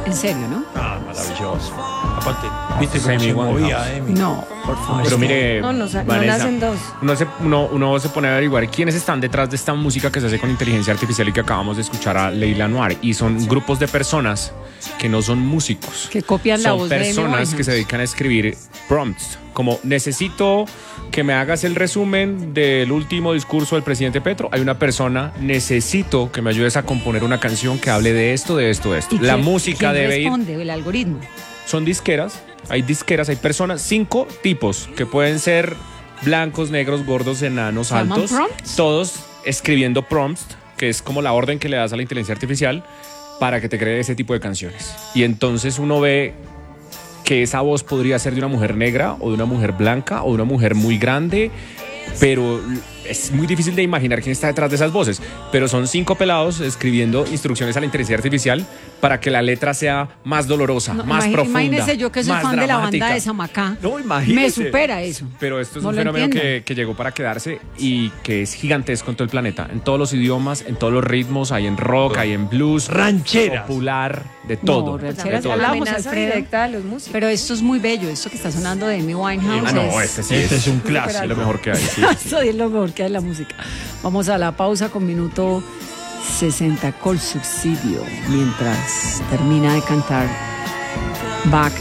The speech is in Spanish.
En serio, ¿no? Ah, maravilloso. Aparte, ¿viste cómo se movía, Emi? No, por favor. Pero mire, No Vanessa, nacen dos. uno se pone a averiguar quiénes están detrás de esta música que se hace con inteligencia artificial y que acabamos de escuchar a Leila Noir. Y son grupos de personas que no son músicos. Que copian la son voz de Amy personas Winehouse. que se dedican a escribir prompts. Como necesito que me hagas el resumen del último discurso del presidente Petro. Hay una persona, necesito que me ayudes a componer una canción que hable de esto, de esto, de esto. ¿Y La quién- música quién debe ir. responde? El algoritmo. Son disqueras, hay personas, 5 tipos que pueden ser blancos, negros, gordos, enanos, ¿Se llaman altos, prompts? todos escribiendo prompts, que es como la orden que le das a la inteligencia artificial para que te cree ese tipo de canciones. Y entonces uno ve que esa voz podría ser de una mujer negra o de una mujer blanca o de una mujer muy grande, pero es muy difícil de imaginar quién está detrás de esas voces. Pero son 5 pelados escribiendo instrucciones a la inteligencia artificial para que la letra sea más dolorosa, No, más profunda. Imagínese yo que soy más fan de la dramática. banda de Samacá. No, imagínese. Me supera eso. Pero esto es No un lo fenómeno entiendo. que llegó para quedarse y que es gigantesco en todo el planeta. En todos los idiomas, en todos los ritmos, hay en rock, hay en blues, Rancheras. popular, de todo. No, de rancheras todo. La hablamos, amenaza Alfredo. directa de los músicos. Pero esto es muy bello, esto que está sonando de Amy Winehouse. Ah, no, este sí Este es un es clásico. lo mejor que hay. Sí. Eso es lo mejor que hay en la música. Vamos a la pausa con minuto 60 con subsidio mientras termina de cantar Back